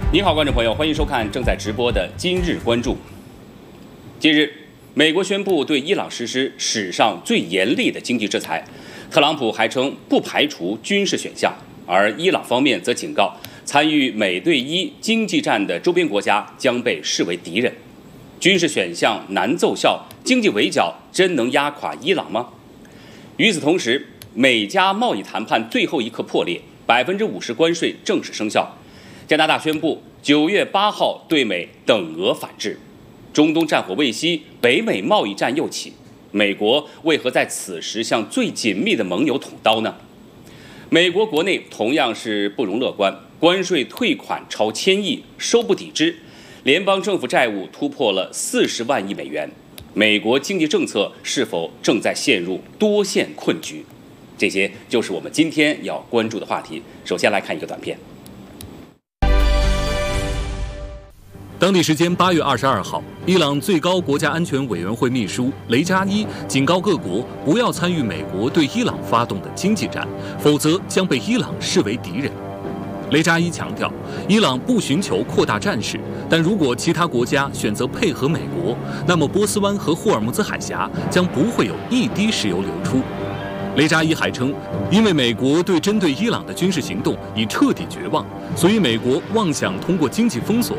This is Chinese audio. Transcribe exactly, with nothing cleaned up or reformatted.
您好，观众朋友，欢迎收看正在直播的《今日关注》。近日，美国宣布对伊朗实施史上最严厉的经济制裁，特朗普还称不排除军事选项，而伊朗方面则警告，参与美对伊经济战的周边国家将被视为敌人。军事选项难奏效，经济围剿真能压垮伊朗吗？与此同时，美加贸易谈判最后一刻破裂，百分之五十关税正式生效。加拿大宣布九月八号对美等额反制，中东战火未息，北美贸易战又起，美国为何在此时向最紧密的盟友捅刀呢？美国国内同样是不容乐观，关税退款超千亿，收不抵支，联邦政府债务突破了四十万亿美元，美国经济政策是否正在陷入多线困局？这些就是我们今天要关注的话题。首先来看一个短片。 当地时间八月二十二号，伊朗最高国家安全委员会秘书雷扎伊警告各国不要参与美国对伊朗发动的经济战，否则将被伊朗视为敌人。雷扎伊强调，伊朗不寻求扩大战事，但如果其他国家选择配合美国，那么波斯湾和霍尔木兹海峡将不会有一滴石油流出。雷扎伊还称，因为美国对针对伊朗的军事行动已彻底绝望，所以美国妄想通过经济封锁